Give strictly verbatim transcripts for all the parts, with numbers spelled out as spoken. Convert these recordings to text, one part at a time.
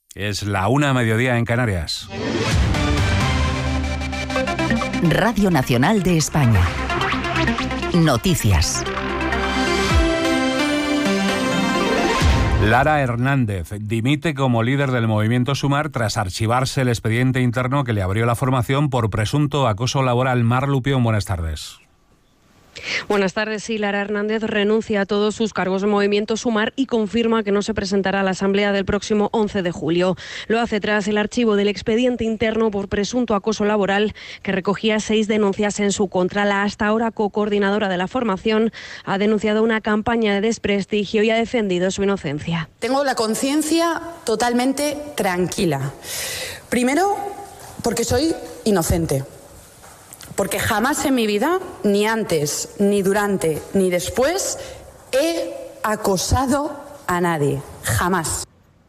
Es la una a mediodía en Canarias. Radio Nacional de España. Noticias. Lara Hernández dimite como líder del movimiento Sumar tras archivarse el expediente interno que le abrió la formación por presunto acoso laboral. Mar Lupión, buenas tardes. Buenas tardes. Sí, Lara Hernández renuncia a todos sus cargos en Movimiento Sumar y confirma que no se presentará a la Asamblea del próximo once de julio. Lo hace tras el archivo del expediente interno por presunto acoso laboral que recogía seis denuncias en su contra. La hasta ahora co-coordinadora de la formación ha denunciado una campaña de desprestigio y ha defendido su inocencia. Tengo la conciencia totalmente tranquila. Primero, porque soy inocente. Porque jamás en mi vida, ni antes, ni durante, ni después, he acosado a nadie. Jamás.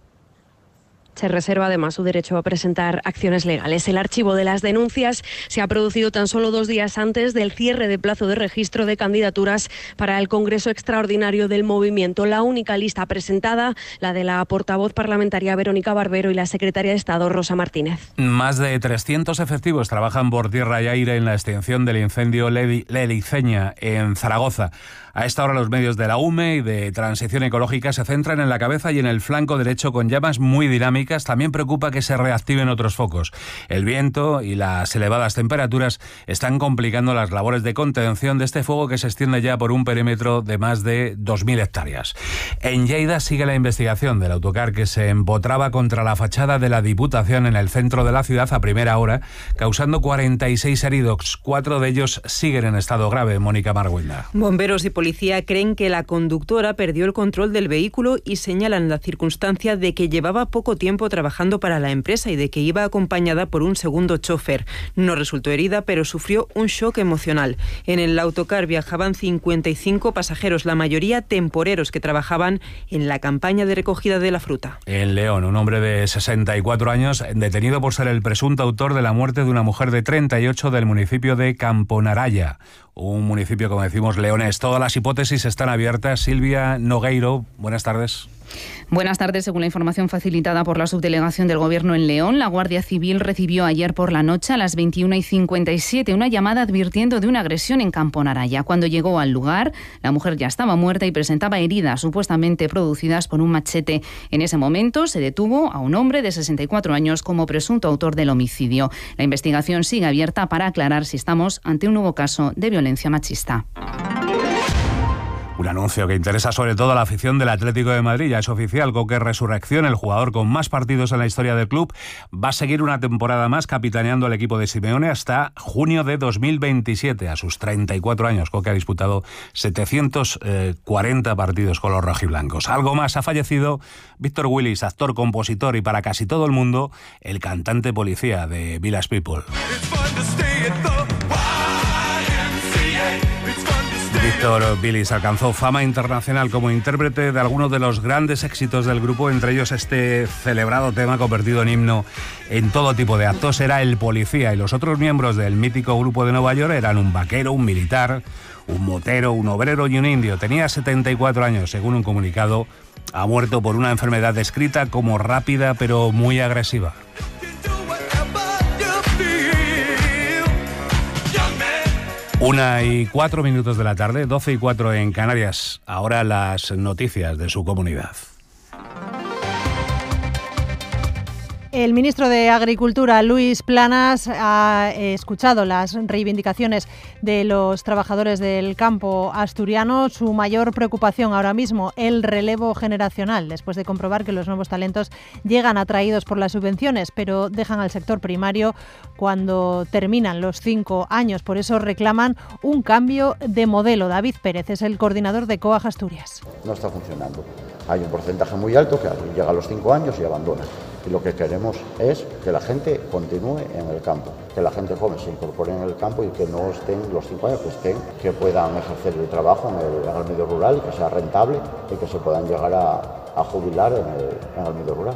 Se reserva además su derecho a presentar acciones legales. El archivo de las denuncias se ha producido tan solo dos días antes del cierre de plazo de registro de candidaturas para el Congreso Extraordinario del Movimiento. La única lista presentada, la de la portavoz parlamentaria Verónica Barbero y la secretaria de Estado Rosa Martínez. Más de trescientos efectivos trabajan por tierra y aire en la extinción del incendio Leliceña en Zaragoza. A esta hora los medios de la U M E y de Transición Ecológica se centran en la cabeza y en el flanco derecho con llamas muy dinámicas. También preocupa que se reactiven otros focos. El viento y las elevadas temperaturas están complicando las labores de contención de este fuego que se extiende ya por un perímetro de más de dos mil hectáreas. En Lleida sigue la investigación del autocar que se empotraba contra la fachada de la Diputación en el centro de la ciudad a primera hora, causando cuarenta y seis heridos. Cuatro de ellos siguen en estado grave. Mónica Marguilda. Bomberos y policía creen que la conductora perdió el control del vehículo y señalan la circunstancia de que llevaba poco tiempo trabajando para la empresa y de que iba acompañada por un segundo chofer. No resultó herida, pero sufrió un shock emocional. En el autocar viajaban cincuenta y cinco pasajeros, la mayoría temporeros que trabajaban en la campaña de recogida de la fruta. En León, un hombre de sesenta y cuatro años detenido por ser el presunto autor de la muerte de una mujer de treinta y ocho del municipio de Camponaraya. Un municipio, como decimos, leonés. Todas las hipótesis están abiertas. Silvia Nogueiro, buenas tardes. Buenas tardes. Según la información facilitada por la subdelegación del Gobierno en León, la Guardia Civil recibió ayer por la noche a las veintiuna y cincuenta y siete una llamada advirtiendo de una agresión en Camponaraya. Cuando llegó al lugar, la mujer ya estaba muerta y presentaba heridas supuestamente producidas por un machete. En ese momento se detuvo a un hombre de sesenta y cuatro años como presunto autor del homicidio. La investigación sigue abierta para aclarar si estamos ante un nuevo caso de violencia machista. Un anuncio que interesa sobre todo a la afición del Atlético de Madrid. Ya es oficial, Coque Resurrección, el jugador con más partidos en la historia del club, va a seguir una temporada más capitaneando el equipo de Simeone hasta junio de dos mil veintisiete. A sus treinta y cuatro años, Coque ha disputado setecientos cuarenta partidos con los rojiblancos. Algo más, ha fallecido Víctor Willis, actor, compositor y para casi todo el mundo, el cantante policía de Village People. Víctor Willis alcanzó fama internacional como intérprete de algunos de los grandes éxitos del grupo, entre ellos este celebrado tema convertido en himno en todo tipo de actos. Era el policía y los otros miembros del mítico grupo de Nueva York eran un vaquero, un militar, un motero, un obrero y un indio. Tenía setenta y cuatro años, según un comunicado. Ha muerto por una enfermedad descrita como rápida pero muy agresiva. Una y cuatro minutos de la tarde, doce y cuatro en Canarias. Ahora las noticias de su comunidad. El ministro de Agricultura, Luis Planas, ha escuchado las reivindicaciones de los trabajadores del campo asturiano. Su mayor preocupación ahora mismo, el relevo generacional, después de comprobar que los nuevos talentos llegan atraídos por las subvenciones, pero dejan al sector primario cuando terminan los cinco años. Por eso reclaman un cambio de modelo. David Pérez es el coordinador de COAG Asturias. No está funcionando. Hay un porcentaje muy alto que llega a los cinco años y abandona. Y lo que queremos es que la gente continúe en el campo, que la gente joven se incorpore en el campo y que no estén los cinco años, que estén, que puedan ejercer el trabajo en el, en el medio rural, que sea rentable y que se puedan llegar a, a jubilar en el, en el medio rural.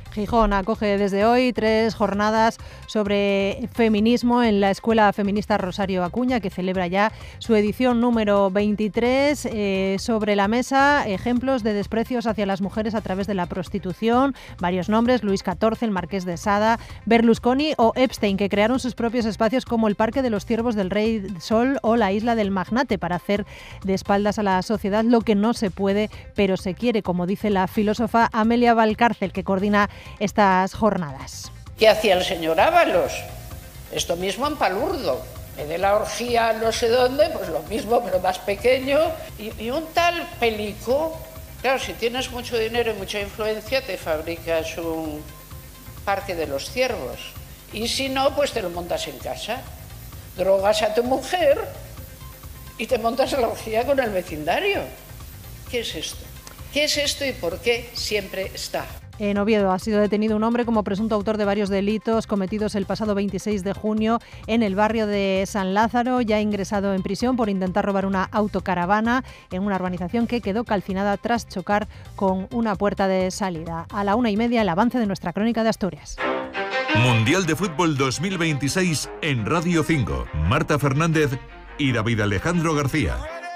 Gijón acoge desde hoy tres jornadas sobre feminismo en la Escuela Feminista Rosario Acuña, que celebra ya su edición número veintitrés. Eh, sobre la mesa, ejemplos de desprecios hacia las mujeres a través de la prostitución. Varios nombres: Luis catorce, el Marqués de Sada, Berlusconi o Epstein, que crearon sus propios espacios como el Parque de los Ciervos del Rey Sol o la Isla del Magnate para hacer de espaldas a la sociedad lo que no se puede, pero se quiere, como dice la filósofa Amelia Valcárcel, que coordina estas jornadas. ¿Qué hacía el señor Ábalos? Esto mismo en Palurdo. De la orgía no sé dónde, pues lo mismo, pero más pequeño. Y, y un tal Pelico, claro, si tienes mucho dinero y mucha influencia, te fabricas un parque de los ciervos. Y si no, pues te lo montas en casa. Drogas a tu mujer y te montas la orgía con el vecindario. ¿Qué es esto? ¿Qué es esto y por qué siempre está? En Oviedo ha sido detenido un hombre como presunto autor de varios delitos cometidos el pasado veintiséis de junio en el barrio de San Lázaro, ya ingresado en prisión por intentar robar una autocaravana en una urbanización que quedó calcinada tras chocar con una puerta de salida. A la una y media, el avance de nuestra crónica de Asturias. Mundial de Fútbol dos mil veintiséis en Radio cinco. Marta Fernández y David Alejandro García.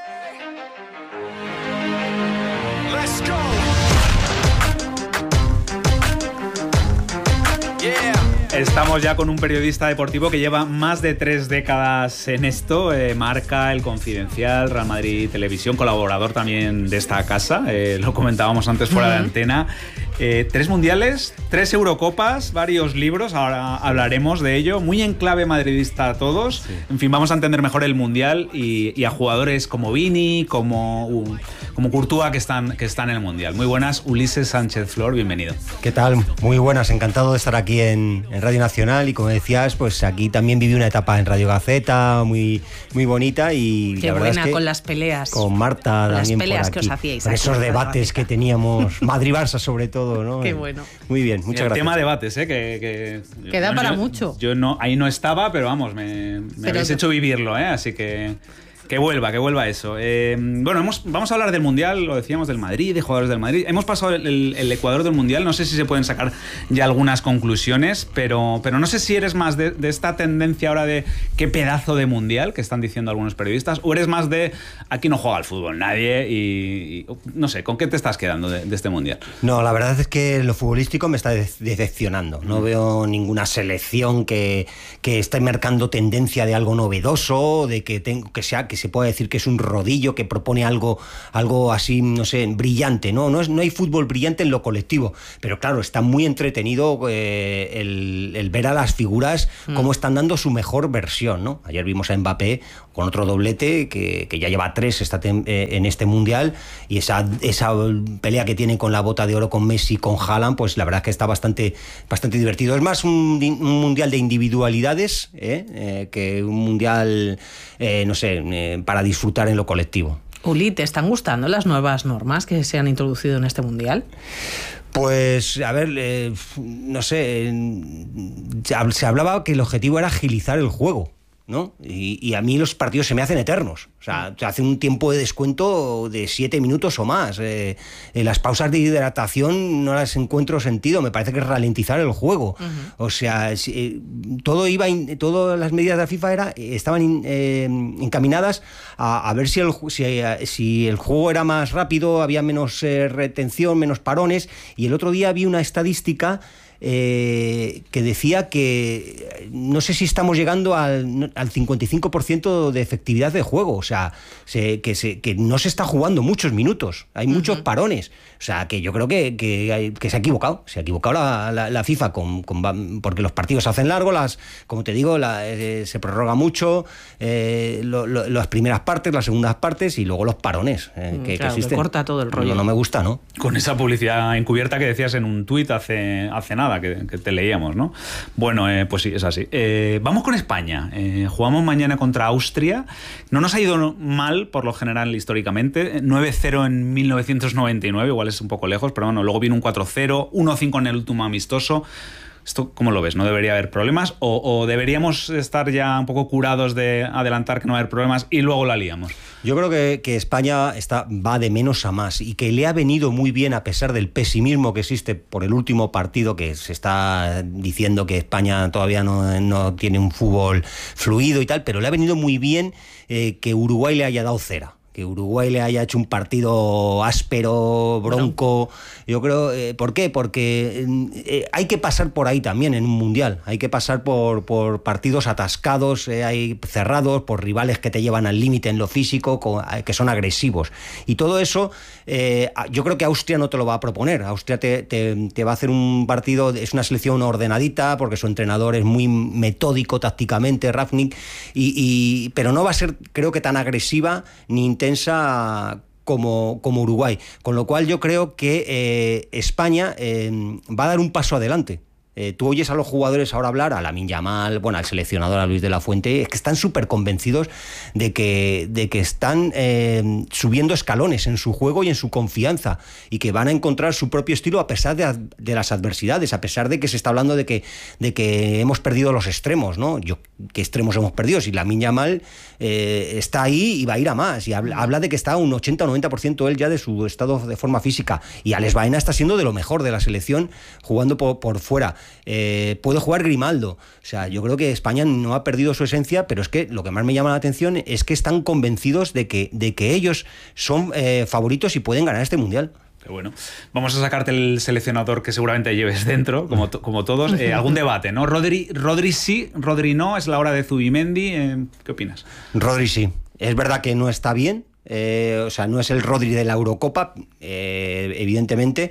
Let's go. Estamos ya con un periodista deportivo que lleva más de tres décadas en esto, eh, Marca, El Confidencial, Real Madrid Televisión, colaborador también de esta casa, eh, lo comentábamos antes fuera uh-huh. de antena. Eh, tres mundiales, tres Eurocopas, varios libros, ahora hablaremos de ello, muy en clave madridista a todos. Sí. En fin, vamos a entender mejor el mundial y, y a jugadores como Vini, como, uh, como Courtois que están, que están en el mundial. Muy buenas, Ulises Sánchez Flor, bienvenido. ¿Qué tal? Muy buenas, encantado de estar aquí en, en Radio Nacional y como decías, pues aquí también viví una etapa en Radio Gaceta muy, muy bonita y Qué la verdad buena, es que con las peleas. Con Marta con también las peleas por aquí, que os hacíais. por esos debates que teníamos, Madrid-Barça sobre todo, ¿no? Qué bueno. Muy bien, muchas el gracias. El tema debates, ¿eh? Que, que Queda yo, para yo, mucho. Yo no, ahí no estaba, pero vamos, me, me pero habéis hecho vivirlo, ¿eh? Así que... Que vuelva, que vuelva eso. Eh, bueno, hemos, vamos a hablar del Mundial, lo decíamos, del Madrid, de jugadores del Madrid. Hemos pasado el, el, el Ecuador del Mundial, no sé si se pueden sacar ya algunas conclusiones, pero, pero no sé si eres más de, de esta tendencia ahora de qué pedazo de Mundial que están diciendo algunos periodistas, o eres más de aquí no juega al fútbol nadie y, y no sé, ¿con qué te estás quedando de, de este Mundial? No, la verdad es que lo futbolístico me está decepcionando. No veo ninguna selección que, que esté marcando tendencia de algo novedoso, de que, tengo, que sea... que se puede decir que es un rodillo que propone algo, algo así, no sé, brillante, ¿no? No, es, no hay fútbol brillante en lo colectivo, pero claro, está muy entretenido eh, el, el ver a las figuras mm. cómo están dando su mejor versión, ¿no? Ayer vimos a Mbappé con otro doblete que, que ya lleva tres esta tem- eh, en este Mundial y esa, esa pelea que tiene con la bota de oro con Messi, con Haaland, pues la verdad es que está bastante, bastante divertido. Es más un, un Mundial de individualidades ¿eh? Eh, que un Mundial, eh, no sé, eh, para disfrutar en lo colectivo. Uli, ¿te están gustando las nuevas normas que se han introducido en este Mundial? Pues, a ver, eh, no sé, se hablaba que el objetivo era agilizar el juego, ¿no? Y, y a mí los partidos se me hacen eternos. O sea, hace un tiempo de descuento de siete minutos o más. Eh, eh, las pausas de hidratación no las encuentro sentido. Me parece que es ralentizar el juego. Uh-huh. O sea, si, eh, todo iba, in, todas las medidas de la FIFA era, estaban in, eh, encaminadas a, a ver si el, si, si el juego era más rápido, había menos eh, retención, menos parones. Y el otro día vi una estadística Eh, que decía que no sé si estamos llegando al, al cincuenta y cinco por ciento de efectividad de juego, o sea, se, que, se, que no se está jugando muchos minutos, hay uh-huh. muchos parones, o sea, que yo creo que, que, hay, que se ha equivocado, se ha equivocado la, la, la FIFA con, con, porque los partidos se hacen largos, las, como te digo, la, eh, se prorroga mucho, eh, lo, lo, las primeras partes, las segundas partes y luego los parones eh, que, claro, que existen. Que corta todo el rollo. No, no me gusta, ¿no? Con esa publicidad encubierta que decías en un tuit hace, hace nada, Que, que te leíamos, ¿no? Bueno, eh, pues sí, es así. Eh, vamos con España. Eh, jugamos mañana contra Austria. No nos ha ido mal, por lo general, históricamente. nueve cero en mil novecientos noventa y nueve, igual es un poco lejos, pero bueno, luego viene un cuatro cero, uno cinco en el último amistoso. ¿Esto cómo lo ves? ¿No debería haber problemas? ¿O, o deberíamos estar ya un poco curados de adelantar que no va a haber problemas y luego la liamos? Yo creo que, que España está, va de menos a más y que le ha venido muy bien, a pesar del pesimismo que existe por el último partido, que se está diciendo que España todavía no, no tiene un fútbol fluido y tal, pero le ha venido muy bien eh, que Uruguay le haya dado cera. Que Uruguay le haya hecho un partido áspero, bronco. Yo creo, eh, ¿por qué? Porque eh, hay que pasar por ahí también en un mundial. Hay que pasar por, por partidos atascados, eh, hay cerrados, por rivales que te llevan al límite en lo físico, con, que son agresivos. Y todo eso, eh, yo creo que Austria no te lo va a proponer. Austria te, te, te va a hacer un partido, es una selección ordenadita, porque su entrenador es muy metódico tácticamente, Rangnick, y, y, pero no va a ser, creo que, tan agresiva ni intensa como, como Uruguay, con lo cual yo creo que eh, España eh, va a dar un paso adelante. Eh, tú oyes a los jugadores ahora hablar, a Lamine Yamal, bueno, al seleccionador, a Luis de la Fuente, es que están súper convencidos de que, de que están eh, subiendo escalones en su juego y en su confianza, y que van a encontrar su propio estilo a pesar de, de las adversidades, a pesar de que se está hablando de que, de que hemos perdido los extremos, ¿no? Yo, ¿qué extremos hemos perdido? Si Lamine Yamal eh, está ahí y va a ir a más, y habla, habla de que está un ochenta o noventa por ciento él ya de su estado de forma física, y Alex Baena está siendo de lo mejor de la selección, jugando por, por fuera. Eh, puede jugar Grimaldo. O sea, yo creo que España no ha perdido su esencia, pero es que lo que más me llama la atención es que están convencidos de que, de que ellos son eh, favoritos y pueden ganar este mundial. Qué bueno. Vamos a sacarte el seleccionador que seguramente lleves dentro, como, to- como todos. Eh, algún debate, ¿no? Rodri, Rodri sí, Rodri no, es la hora de Zubimendi. Eh, ¿Qué opinas? Rodri sí. Es verdad que no está bien, eh, o sea, no es el Rodri de la Eurocopa, eh, evidentemente,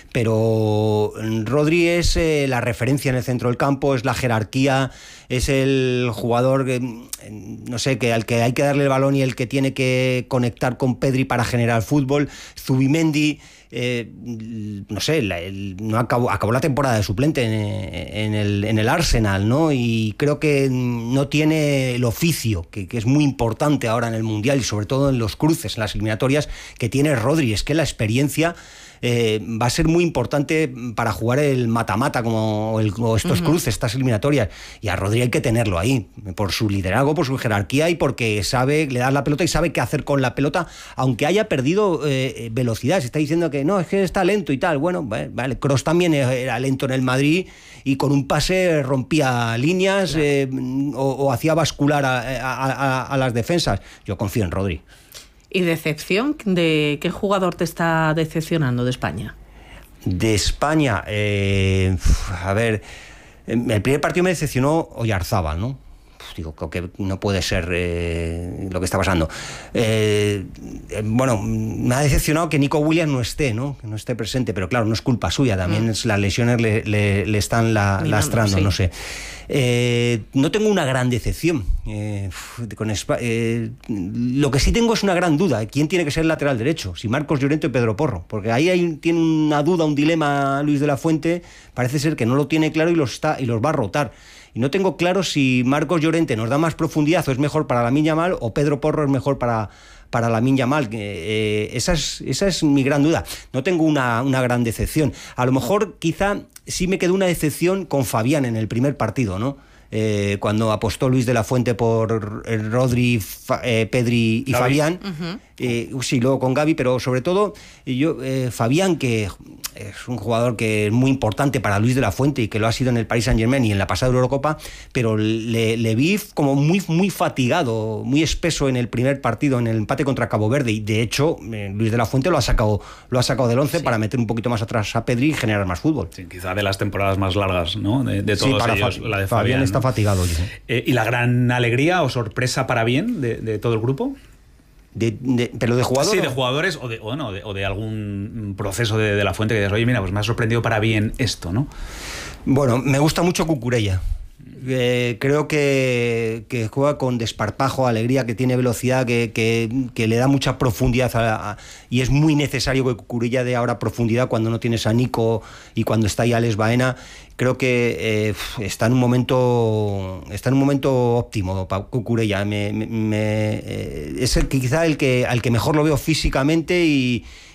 pero Rodri es eh, la referencia en el centro del campo, es la jerarquía, es el jugador que, no sé, que al que hay que darle el balón y el que tiene que conectar con Pedri para generar fútbol. Zubimendi, eh, no sé, la, el, no acabó, acabó la temporada de suplente en, en, el, en el Arsenal, ¿no? Y creo que no tiene el oficio, que, que es muy importante ahora en el Mundial y sobre todo en los cruces, en las eliminatorias, que tiene Rodri. Es que la experiencia Eh, va a ser muy importante para jugar el mata-mata como el, o estos uh-huh. cruces, estas eliminatorias, y a Rodri hay que tenerlo ahí, por su liderazgo, por su jerarquía y porque sabe, le das la pelota y sabe qué hacer con la pelota, aunque haya perdido eh, velocidad. Se está diciendo que no, es que está lento y tal. Bueno, vale, Kroos también era lento en el Madrid y con un pase rompía líneas, claro. eh, o, o hacía bascular a, a, a, a las defensas. Yo confío en Rodri. ¿Y decepción? ¿De qué jugador te está decepcionando de España? De España, eh, a ver, el primer partido me decepcionó Oyarzábal, ¿no? Digo, que no puede ser eh, lo que está pasando. Eh, eh, bueno, me ha decepcionado que Nico Williams no esté, ¿no? Que no esté presente, pero claro, no es culpa suya, también mm. es, las lesiones le, le, le están la, lastrando, sí. no sé. Eh, no tengo una gran decepción. Eh, con Espa- eh, lo que sí tengo es una gran duda. ¿Quién tiene que ser el lateral derecho? Si Marcos Llorente o Pedro Porro. Porque ahí hay, tiene una duda, un dilema Luis de la Fuente. Parece ser que no lo tiene claro y los, está, y los va a rotar. Y no tengo claro si Marcos Llorente nos da más profundidad o es mejor para Lamine Yamal, o Pedro Porro es mejor para, para Lamine Yamal. Eh, esa, es, esa es mi gran duda. No tengo una, una gran decepción. A lo mejor quizá sí me quedó una decepción con Fabián en el primer partido, ¿no? Eh, cuando apostó Luis de la Fuente por eh, Rodri, Fa, eh, Pedri y Gavi. Fabián, uh-huh. eh, sí, luego con Gavi, pero sobre todo yo eh, Fabián, que es un jugador que es muy importante para Luis de la Fuente y que lo ha sido en el Paris Saint-Germain y en la pasada Eurocopa, pero le, le vi como muy, muy fatigado, muy espeso en el primer partido, en el empate contra Cabo Verde, y de hecho eh, Luis de la Fuente lo ha sacado, lo ha sacado del once sí. para meter un poquito más atrás a Pedri y generar más fútbol. Sí, quizá de las temporadas más largas, ¿no? De, de todos sí, para ellos, Fa- la de Fabián, Fabián está ¿no? fatigado. Eh, ¿Y la gran alegría o sorpresa para bien de, de todo el grupo? De, de, ¿Pero de jugadores? Sí, de jugadores o de, o no, de, o de algún proceso de, de la Fuente que dices, oye, mira, pues me ha sorprendido para bien esto, ¿no? Bueno, me gusta mucho Cucurella. Eh, creo que, que juega con desparpajo, alegría, que tiene velocidad, que, que, que le da mucha profundidad a, a, y es muy necesario que Cucurella dé ahora profundidad cuando no tienes a Nico y cuando está ahí Alex Baena. Creo que eh, está en un momento está en un momento óptimo para Cucurella. Me, me, me, eh, es el, quizá el que al que mejor lo veo físicamente y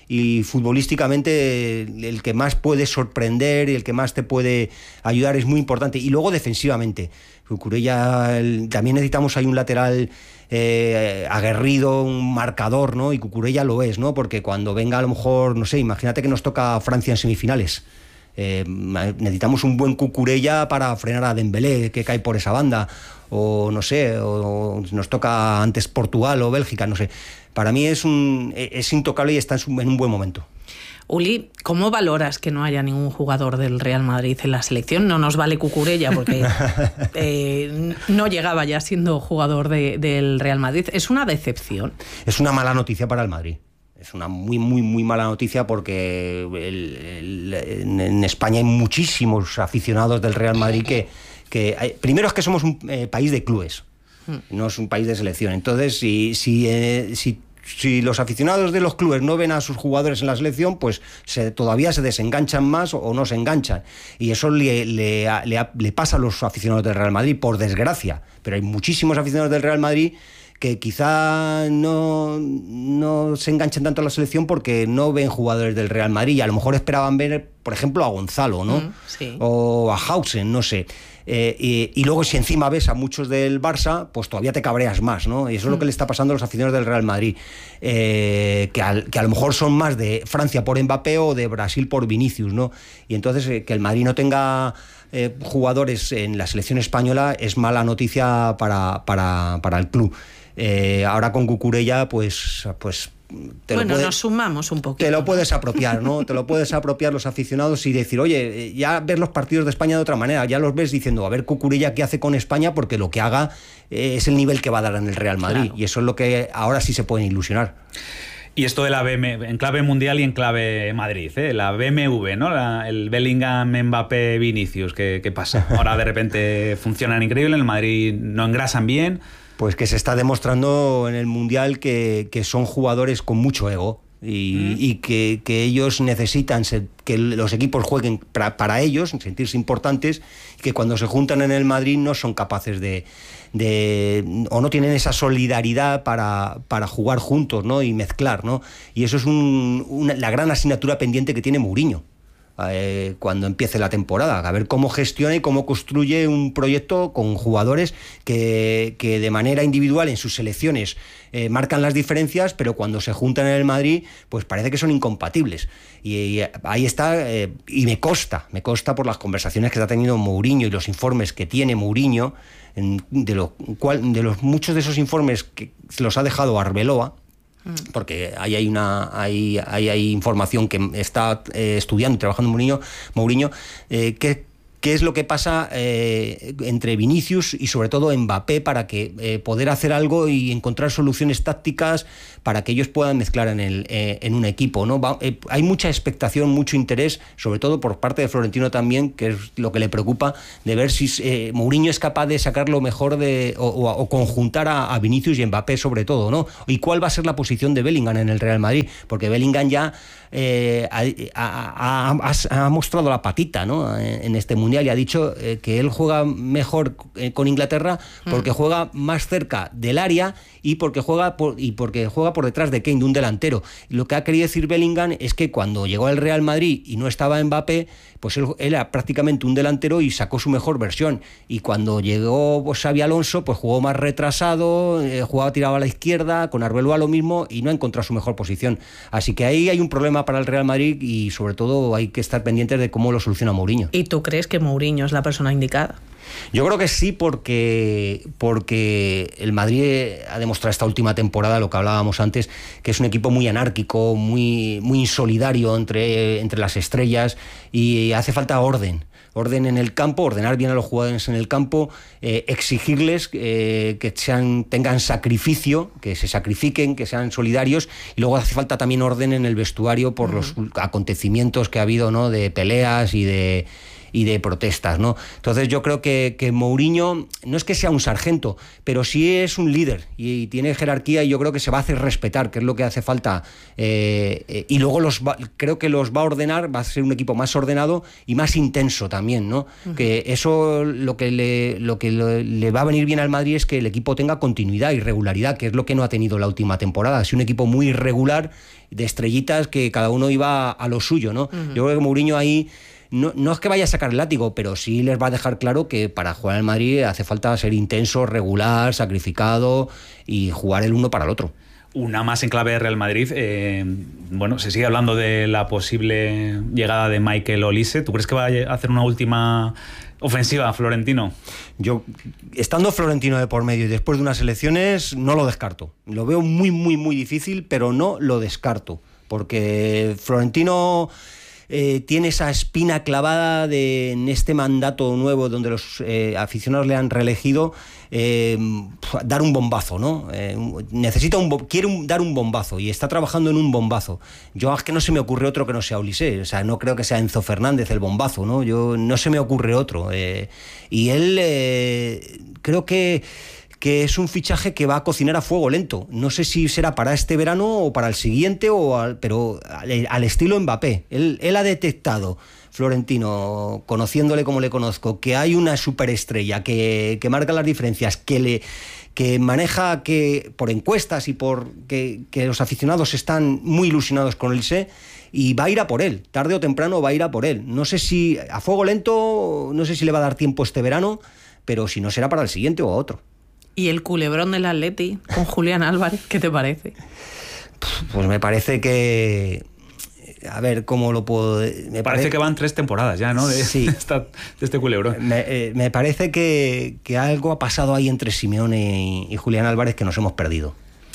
y futbolísticamente el que más puede sorprender y el que más te puede ayudar es muy importante. Y luego defensivamente, Cucurella, el, también necesitamos ahí un lateral eh, aguerrido, un marcador, ¿no? Y Cucurella lo es, ¿no? Porque cuando venga a lo mejor, no sé, imagínate que nos toca Francia en semifinales. Eh, necesitamos un buen Cucurella para frenar a Dembélé, que cae por esa banda, o no sé, o, o nos toca antes Portugal o Bélgica, no sé. Para mí es un es intocable y está en, su, en un buen momento. Uli, ¿cómo valoras que no haya ningún jugador del Real Madrid en la selección? No nos vale Cucurella porque eh, no llegaba ya siendo jugador de, del Real Madrid. ¿Es una decepción? Es una mala noticia para el Madrid. Es una muy, muy, muy mala noticia porque el, el, en, en España hay muchísimos aficionados del Real Madrid que... que hay, primero es que somos un eh, país de clubes, no es un país de selección. Entonces, si, si, eh, si, si los aficionados de los clubes no ven a sus jugadores en la selección, pues se, todavía se desenganchan más o, o no se enganchan. Y eso le, le, le, le pasa a los aficionados del Real Madrid, por desgracia. Pero hay muchísimos aficionados del Real Madrid que quizá no, no se enganchen tanto a la selección porque no ven jugadores del Real Madrid y a lo mejor esperaban ver, por ejemplo, a Gonzalo, ¿no? Mm, sí. O a Hausen, no sé. Eh, y, y luego si encima ves a muchos del Barça, pues todavía te cabreas más, ¿no? Y eso mm. es lo que le está pasando a los aficionados del Real Madrid, eh, que, al, que a lo mejor son más de Francia por Mbappé o de Brasil por Vinicius, ¿no? Y entonces eh, que el Madrid no tenga eh, jugadores en la selección española es mala noticia para, para, para el club. Eh, ahora con Cucurella, pues, pues te bueno, lo puedes, nos sumamos un poquito. Te lo puedes apropiar, ¿no? Te lo puedes apropiar los aficionados y decir, oye, ya ves los partidos de España de otra manera, ya los ves diciendo, a ver Cucurella qué hace con España, porque lo que haga eh, es el nivel que va a dar en el Real Madrid. Claro. Y eso es lo que ahora sí se pueden ilusionar. Y esto de la B M W, en clave mundial y en clave Madrid, ¿eh? La B M W, ¿no? La, el Bellingham, Mbappé, Vinicius, ¿qué, qué pasa? Ahora de repente funcionan increíble, en el Madrid no engrasan bien. Pues que se está demostrando en el Mundial que, que son jugadores con mucho ego y, mm. y que, que ellos necesitan ser, que los equipos jueguen para, para ellos, sentirse importantes, y que cuando se juntan en el Madrid no son capaces de... de o no tienen esa solidaridad para, para jugar juntos, ¿no? Y mezclar, ¿no? Y eso es un, una, la gran asignatura pendiente que tiene Mourinho. Eh, cuando empiece la temporada, a ver cómo gestiona y cómo construye un proyecto con jugadores que, que de manera individual en sus selecciones eh, marcan las diferencias, pero cuando se juntan en el Madrid, pues parece que son incompatibles. Y, y ahí está, eh, y me consta, me consta por las conversaciones que está teniendo Mourinho y los informes que tiene Mourinho, en, de, lo cual, de los muchos de esos informes que se los ha dejado Arbeloa, porque ahí hay una hay, hay, hay información que está eh, estudiando y trabajando Mourinho, Mourinho eh, que qué es lo que pasa eh, entre Vinicius y sobre todo Mbappé para que eh, poder hacer algo y encontrar soluciones tácticas para que ellos puedan mezclar en, el, eh, en un equipo, ¿no? Va, eh, hay mucha expectación, mucho interés, sobre todo por parte de Florentino también, que es lo que le preocupa, de ver si eh, Mourinho es capaz de sacar lo mejor de o, o, o conjuntar a, a Vinicius y Mbappé sobre todo, ¿no? Y cuál va a ser la posición de Bellingham en el Real Madrid, porque Bellingham ya eh, ha, ha, ha, ha mostrado la patita, ¿no? En, en este mundial y ha dicho eh, que él juega mejor eh, con Inglaterra porque mm. juega más cerca del área y porque juega por, y porque juega por detrás de Kane, de un delantero. Lo que ha querido decir Bellingham es que cuando llegó al Real Madrid y no estaba Mbappé, pues él, él era prácticamente un delantero y sacó su mejor versión. Y cuando llegó pues, Xabi Alonso, pues jugó más retrasado, eh, jugaba tirado a la izquierda, con Arbeloa lo mismo y no ha encontrado su mejor posición. Así que ahí hay un problema para el Real Madrid y sobre todo hay que estar pendientes de cómo lo soluciona Mourinho. ¿Y tú crees que Mourinho es la persona indicada? Yo creo que sí, porque, porque el Madrid ha demostrado esta última temporada, lo que hablábamos antes, que es un equipo muy anárquico, muy, muy insolidario entre, entre las estrellas y hace falta orden. Orden en el campo, ordenar bien a los jugadores en el campo, eh, exigirles eh, que sean, tengan sacrificio, que se sacrifiquen, que sean solidarios, y luego hace falta también orden en el vestuario por uh-huh. los acontecimientos que ha habido, ¿no? De peleas y de y de protestas, ¿no? Entonces yo creo que, que Mourinho no es que sea un sargento, pero sí es un líder y, y tiene jerarquía, y yo creo que se va a hacer respetar, que es lo que hace falta, eh, eh, y luego los va, creo que los va a ordenar, va a ser un equipo más ordenado y más intenso también, ¿no? Uh-huh. Que eso lo que, le, lo que le, le va a venir bien al Madrid es que el equipo tenga continuidad y regularidad, que es lo que no ha tenido la última temporada. Ha sido un equipo muy irregular, de estrellitas que cada uno iba a lo suyo, ¿no? Uh-huh. Yo creo que Mourinho ahí no, no es que vaya a sacar el látigo, pero sí les va a dejar claro que para jugar en Madrid hace falta ser intenso, regular, sacrificado y jugar el uno para el otro. Una más en clave de Real Madrid. Eh, bueno, se sigue hablando de la posible llegada de Michael Olise. ¿Tú crees que va a hacer una última ofensiva, Florentino? Yo, estando Florentino de por medio y después de unas elecciones, no lo descarto. Lo veo muy, muy, muy difícil, pero no lo descarto. Porque Florentino eh, tiene esa espina clavada de, en este mandato nuevo donde los eh, aficionados le han reelegido, eh, dar un bombazo, ¿no? Eh, necesita un, quiere un, dar un bombazo y está trabajando en un bombazo. Yo es que no se me ocurre otro que no sea Olise, o sea, no creo que sea Enzo Fernández el bombazo, ¿no? Yo no se me ocurre otro. Eh, y él eh, creo que que es un fichaje que va a cocinar a fuego lento. No sé si será para este verano o para el siguiente, o al, pero al, al estilo Mbappé. Él, él ha detectado, Florentino, conociéndole como le conozco, que hay una superestrella que, que marca las diferencias, que le que maneja, que por encuestas y por que, que los aficionados están muy ilusionados con el Olise, y va a ir a por él, tarde o temprano va a ir a por él. No sé si a fuego lento, no sé si le va a dar tiempo este verano, pero si no será para el siguiente o a otro. ¿Y el culebrón del Atleti con Julián Álvarez, qué te parece? Pues me parece que... A ver, ¿cómo lo puedo...? Me parece, parece que van tres temporadas ya, ¿no? De, sí. de, esta, de este culebrón. Me, eh, me parece que, que algo ha pasado ahí entre Simeone y, y Julián Álvarez que nos hemos perdido.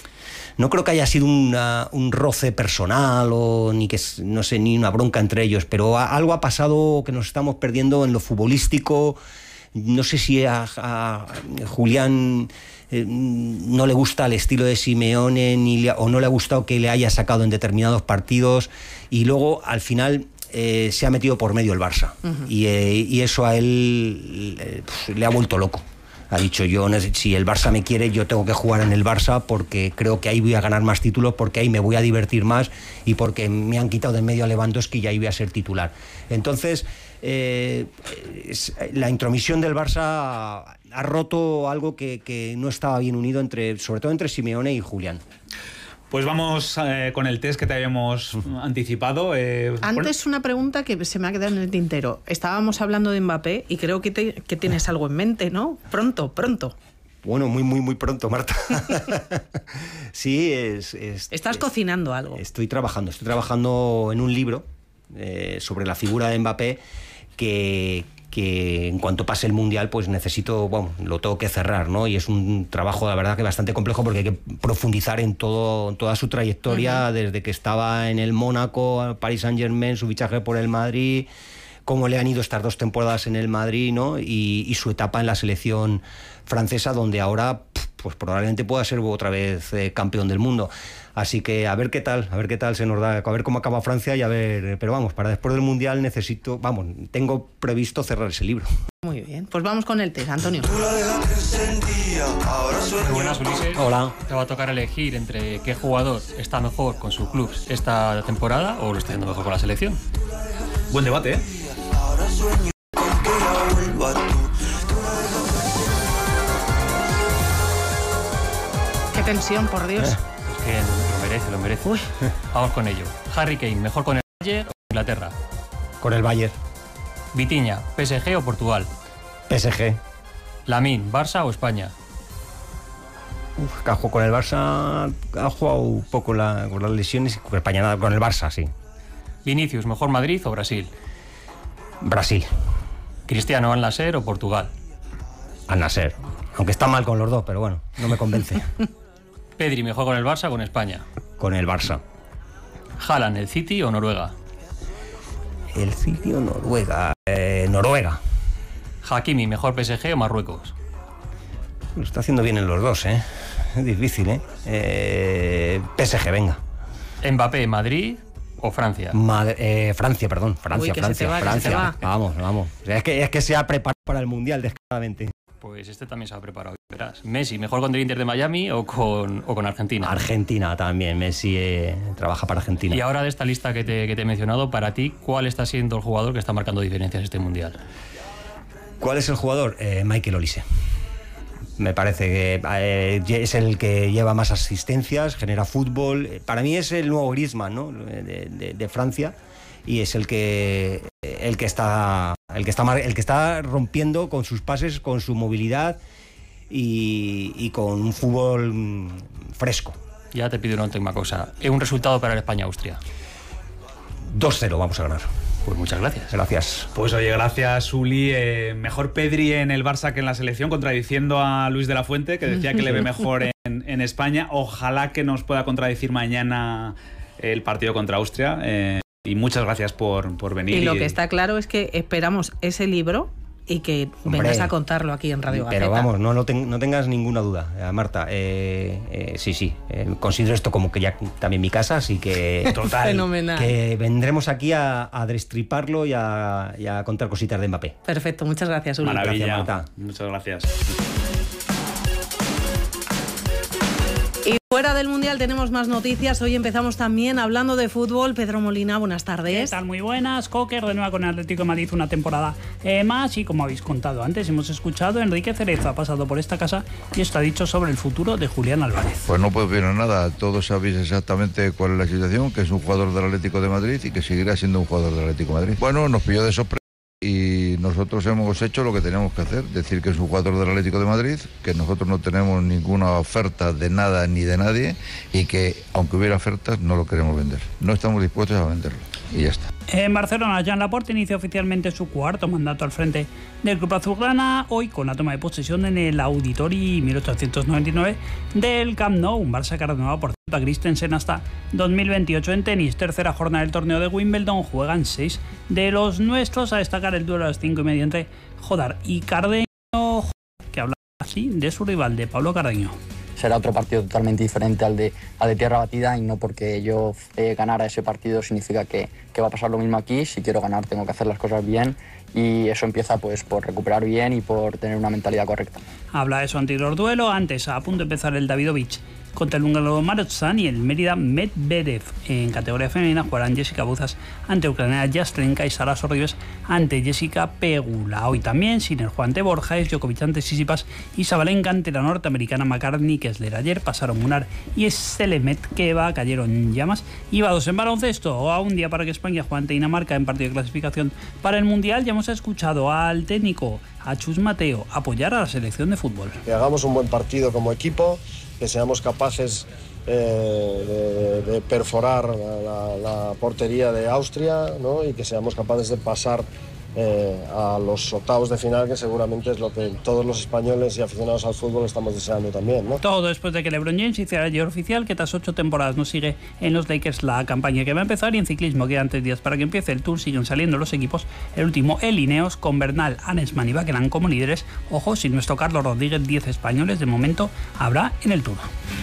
No creo que haya sido una, un roce personal o ni que no sé ni una bronca entre ellos, pero a, algo ha pasado que nos estamos perdiendo en lo futbolístico. No sé si a, a Julián eh, no le gusta el estilo de Simeone ni le, o no le ha gustado que le haya sacado en determinados partidos, y luego al final eh, se ha metido por medio el Barça. Uh-huh. y, eh, y eso a él eh, pues, le ha vuelto loco. Ha dicho, yo si el Barça me quiere, yo tengo que jugar en el Barça porque creo que ahí voy a ganar más títulos, porque ahí me voy a divertir más y porque me han quitado de en medio a Lewandowski y ahí voy a ser titular. Entonces, eh, la intromisión del Barça ha, ha roto algo que, que no estaba bien unido, entre, sobre todo entre Simeone y Julián. Pues vamos eh, con el test que te habíamos anticipado. Eh, Antes una pregunta que se me ha quedado en el tintero. Estábamos hablando de Mbappé y creo que, te, que tienes algo en mente, ¿no? Pronto, pronto. Bueno, muy, muy, muy pronto, Marta. Sí, es... es Estás es, cocinando algo. Estoy trabajando, estoy trabajando en un libro eh, sobre la figura de Mbappé que... que en cuanto pase el Mundial, pues necesito, bueno, lo tengo que cerrar, ¿no? Y es un trabajo, la verdad, que bastante complejo porque hay que profundizar en todo, en toda su trayectoria, uh-huh. desde que estaba en el Mónaco, Paris Saint-Germain, su fichaje por el Madrid, cómo le han ido estas dos temporadas en el Madrid, ¿no? Y, y su etapa en la selección francesa, donde ahora, pues probablemente pueda ser otra vez eh, campeón del mundo. Así que a ver qué tal, a ver qué tal se nos da, a ver cómo acaba Francia y a ver, pero vamos, para después del Mundial necesito, vamos, tengo previsto cerrar ese libro. Muy bien, pues vamos con el test, Antonio. Muy buenas, Ulises. Hola. Te va a tocar elegir entre qué jugador está mejor con su club esta temporada o lo está haciendo mejor con la selección. Buen debate, ¿eh? Qué tensión, por Dios. Eh. Que lo merece, lo merece. Uy. Vamos con ello. Harry Kane, ¿mejor con el Bayern o Inglaterra? Con el Bayern. Vitinha, P S G o Portugal. P S G. Lamine, Barça o España. Uf, que ha jugado con el Barça, ha jugado un poco la, con las lesiones, con España nada, con el Barça, sí. Vinicius, ¿mejor Madrid o Brasil? Brasil. Cristiano, Al Nassr o Portugal. Al Nassr, aunque está mal con los dos, pero bueno, no me convence. Pedri, ¿mejor con el Barça o con España? Con el Barça. Haaland, ¿el City o Noruega? El City o Noruega. Eh, Noruega. Hakimi, ¿mejor P S G o Marruecos? Lo está haciendo bien en los dos, ¿eh? Es difícil, ¿eh? eh P S G, venga. Mbappé, ¿Madrid ¿O Francia? Madre, eh, Francia, perdón. Francia, Uy, que Francia, se te va, que Francia. se te va. Vamos, vamos. O sea, es, que, es que se ha preparado para el Mundial descaradamente. Pues este también se ha preparado, verás. Messi, ¿mejor contra el Inter de Miami o con, o con Argentina? Argentina también, Messi eh, trabaja para Argentina. Y ahora de esta lista que te, que te he mencionado, para ti, ¿cuál está siendo el jugador que está marcando diferencias este Mundial? ¿Cuál es el jugador? Eh, Michael Olise. Me parece que eh, es el que lleva más asistencias, genera fútbol. Para mí es el nuevo Griezmann, ¿no? de, de, de Francia, y es el que el que está el que está el que está rompiendo con sus pases, con su movilidad y, y con un fútbol fresco. Ya te pido una última cosa. ¿Es un resultado para el España-Austria? dos cero vamos a ganar. Pues muchas gracias. Gracias. Pues oye, gracias, Uli. Eh, mejor Pedri en el Barça que en la selección, contradiciendo a Luis de la Fuente, que decía que le ve mejor en, en España. Ojalá que nos pueda contradecir mañana el partido contra Austria. Eh, y muchas gracias por, por venir. Y lo que está claro es que esperamos ese libro y que Hombre, vengas a contarlo aquí en Radio Gaceta. Pero vamos, no, no, ten, no tengas ninguna duda, eh, Marta. Eh, eh, sí, sí, eh, considero esto como que ya también mi casa, así que... Total. Fenomenal. Que vendremos aquí a, a destriparlo y a, y a contar cositas de Mbappé. Perfecto, muchas gracias, Uli. Maravilla. Gracias, Marta. Muchas gracias. Y fuera del Mundial tenemos más noticias. Hoy empezamos también hablando de fútbol. Pedro Molina, buenas tardes. ¿Qué tal? Muy buenas. Cocker renueva con el Atlético de Madrid una temporada eh, más y como habéis contado antes, hemos escuchado a Enrique Cerezo, ha pasado por esta casa y esto ha dicho sobre el futuro de Julián Álvarez. Pues no puedo opinar nada. Todos sabéis exactamente cuál es la situación, que es un jugador del Atlético de Madrid y que seguirá siendo un jugador del Atlético de Madrid. Bueno, nos pilló de sorpresa y nosotros hemos hecho lo que teníamos que hacer, decir que es un jugador del Atlético de Madrid, que nosotros no tenemos ninguna oferta de nada ni de nadie y que aunque hubiera ofertas no lo queremos vender. No estamos dispuestos a venderlo y ya está. En Barcelona, Joan Laporta inicia oficialmente su cuarto mandato al frente del club azulgrana, hoy con la toma de posesión en el Auditori mil ochocientos noventa y nueve del Camp Nou, un Barça que ha renovado por cierto a Christensen hasta dos mil veintiocho. En tenis, tercera jornada del torneo de Wimbledon, juegan seis de los nuestros, a destacar el duelo a las cinco y media entre Jodar y Cardeño, que habla así de su rival, de Pablo Cardeño. Será otro partido totalmente diferente al de, al de tierra batida y no porque yo eh, ganara ese partido significa que, que va a pasar lo mismo aquí. Si quiero ganar tengo que hacer las cosas bien y eso empieza pues por recuperar bien y por tener una mentalidad correcta. Habla de su anterior duelo, antes a punto de empezar el Davidovich contra el húngaro Marozsan y el Mérida Medvedev. En categoría femenina jugarán Jessica Buzas ante Ucrania Jastrenka y Sara Sorribes ante Jessica Pegula. Hoy también Sinner ante Borja, Djokovic ante Tsitsipas y Sabalenka ante la norteamericana McCartney Kessler. Ayer pasaron Munar y Selemetkeva, cayeron llamas. Y va dos en baloncesto, a un día para que España juegue ante Dinamarca en partido de clasificación para el Mundial. Ya hemos escuchado al técnico, a Chus Mateo, apoyar a la selección de fútbol. Que hagamos un buen partido como equipo, que seamos capaces eh, de, de perforar la, la portería de Austria, ¿no? Y que seamos capaces de pasar eh, a los octavos de final, que seguramente es lo que todos los españoles y aficionados al fútbol estamos deseando también, ¿no? Todo después de que LeBron James hiciera ayer oficial que tras ocho temporadas no sigue en los Lakers, la campaña que va a empezar. Y en ciclismo quedan tres días para que empiece el Tour, siguen saliendo los equipos. El último, el Ineos, con Bernal, Arensman y Bakeland como líderes. Ojo, sin nuestro Carlos Rodríguez, diez españoles de momento habrá en el Tour.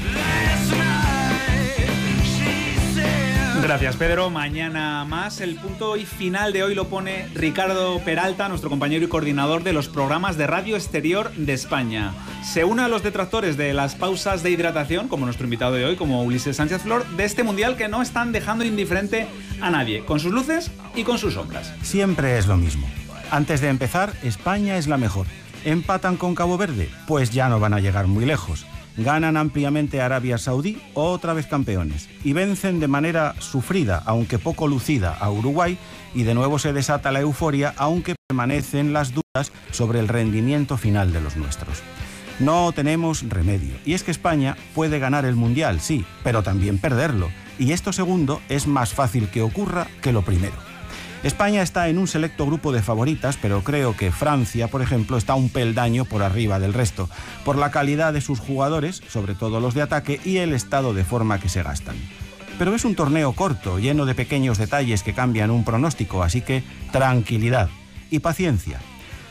Gracias, Pedro. Mañana más. El punto y final de hoy lo pone Ricardo Peralta, nuestro compañero y coordinador de los programas de Radio Exterior de España. Se une a los detractores de las pausas de hidratación, como nuestro invitado de hoy, como Ulises Sánchez Flor, de este Mundial que no están dejando indiferente a nadie, con sus luces y con sus sombras. Siempre es lo mismo. Antes de empezar, España es la mejor. ¿Empatan con Cabo Verde? Pues ya no van a llegar muy lejos. Ganan ampliamente a Arabia Saudí, otra vez campeones, y vencen de manera sufrida, aunque poco lucida, a Uruguay, y de nuevo se desata la euforia, aunque permanecen las dudas sobre el rendimiento final de los nuestros. No tenemos remedio, y es que España puede ganar el Mundial, sí, pero también perderlo, y esto segundo es más fácil que ocurra que lo primero. España está en un selecto grupo de favoritas, pero creo que Francia, por ejemplo, está un peldaño por arriba del resto, por la calidad de sus jugadores, sobre todo los de ataque, y el estado de forma que se gastan. Pero es un torneo corto, lleno de pequeños detalles que cambian un pronóstico, así que tranquilidad y paciencia.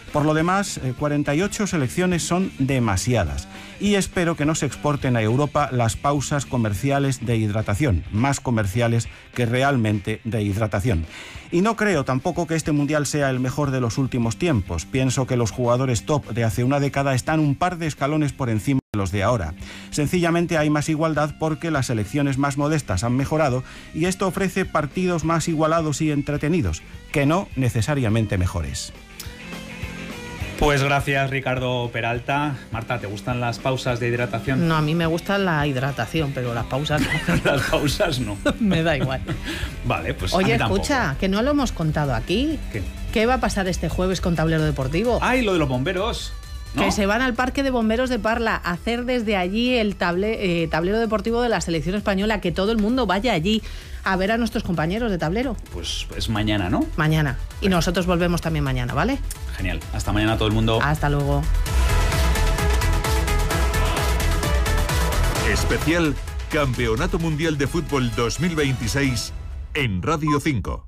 Por lo demás, cuarenta y ocho selecciones son demasiadas y espero que no se exporten a Europa las pausas comerciales de hidratación, más comerciales que realmente de hidratación. Y no creo tampoco que este Mundial sea el mejor de los últimos tiempos. Pienso que los jugadores top de hace una década están un par de escalones por encima de los de ahora. Sencillamente hay más igualdad porque las selecciones más modestas han mejorado y esto ofrece partidos más igualados y entretenidos, que no necesariamente mejores. Pues gracias, Ricardo Peralta. Marta, ¿te gustan las pausas de hidratación? No, a mí me gusta la hidratación, pero las pausas no. Las pausas no. Me da igual. Vale, pues Oye, a mí tampoco. escucha, que no lo hemos contado aquí. ¿Qué? ¿Qué va a pasar este jueves con Tablero Deportivo? ¡Ay, lo de los bomberos! ¿No? Que se van al Parque de Bomberos de Parla a hacer desde allí el table, eh, tablero deportivo de la selección española, que todo el mundo vaya allí a ver a nuestros compañeros de tablero. Pues es mañana, ¿no? Mañana. Y nosotros volvemos también mañana, ¿vale? Genial. Hasta mañana todo el mundo. Hasta luego. Especial Campeonato Mundial de Fútbol dos mil veintiséis en Radio cinco.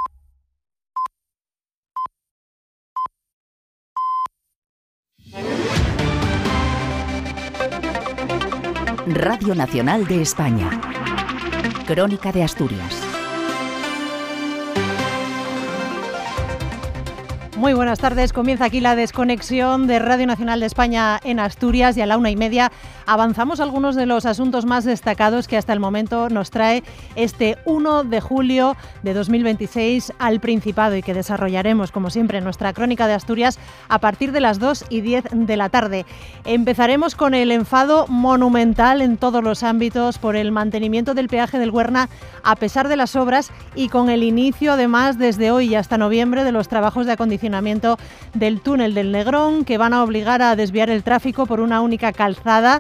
Radio Nacional de España. Crónica de Asturias. Muy buenas tardes. Comienza aquí la desconexión de Radio Nacional de España en Asturias y a la una y media avanzamos algunos de los asuntos más destacados que hasta el momento nos trae este uno de julio de dos mil veintiséis al Principado y que desarrollaremos, como siempre, en nuestra Crónica de Asturias a partir de las dos y diez de la tarde. Empezaremos con el enfado monumental en todos los ámbitos por el mantenimiento del peaje del Huerna a pesar de las obras y con el inicio, además, desde hoy y hasta noviembre, de los trabajos de acondicionamiento del túnel del Negrón, que van a obligar a desviar el tráfico por una única calzada.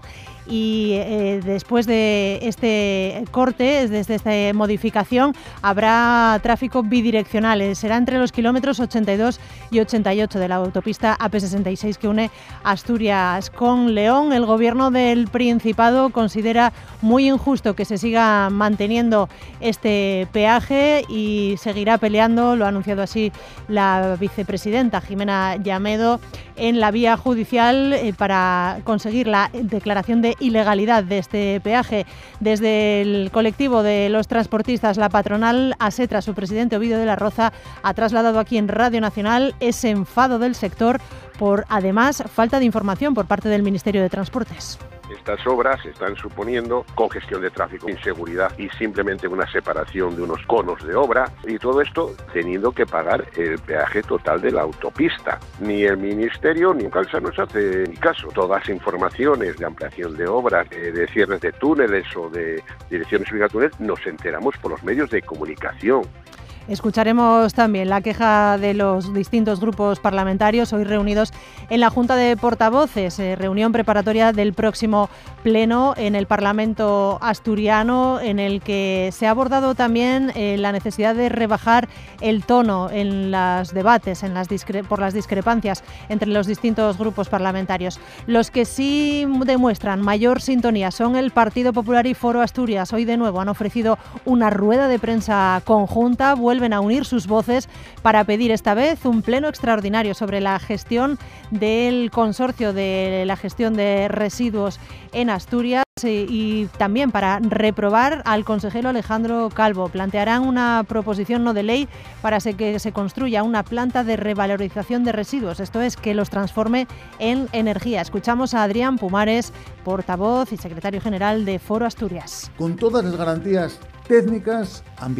Y eh, después de este corte, desde esta modificación, habrá tráfico bidireccional. Será entre los kilómetros ochenta y dos y ochenta y ocho de la autopista A P sesenta y seis que une Asturias con León. El Gobierno del Principado considera muy injusto que se siga manteniendo este peaje y seguirá peleando, lo ha anunciado así la vicepresidenta Jimena Llamedo, en la vía judicial eh, para conseguir la declaración de ilegalidad de este peaje. Desde el colectivo de los transportistas, la patronal ASETRA, su presidente Ovidio de la Roza, ha trasladado aquí en Radio Nacional ese enfado del sector por, además, falta de información por parte del Ministerio de Transportes. Estas obras están suponiendo congestión de tráfico, inseguridad y simplemente una separación de unos conos de obra, y todo esto teniendo que pagar el peaje total de la autopista. Ni el Ministerio ni Calsa nos hace ni caso. Todas las informaciones de ampliación de obras, de, de cierres de túneles o de direcciones obligatorias nos enteramos por los medios de comunicación. Escucharemos también la queja de los distintos grupos parlamentarios hoy reunidos en la Junta de Portavoces, eh, reunión preparatoria del próximo pleno en el Parlamento asturiano, en el que se ha abordado también eh, la necesidad de rebajar el tono en los debates, en las discre- por las discrepancias entre los distintos grupos parlamentarios. Los que sí demuestran mayor sintonía son el Partido Popular y Foro Asturias. Hoy de nuevo han ofrecido una rueda de prensa conjunta, vuelven a unir sus voces para pedir esta vez un pleno extraordinario sobre la gestión del consorcio de la gestión de residuos en Asturias y también para reprobar al consejero Alejandro Calvo. Plantearán una proposición no de ley para que se construya una planta de revalorización de residuos, esto es, que los transforme en energía. Escuchamos a Adrián Pumares, portavoz y secretario general de Foro Asturias. Con todas las garantías técnicas, ambientales,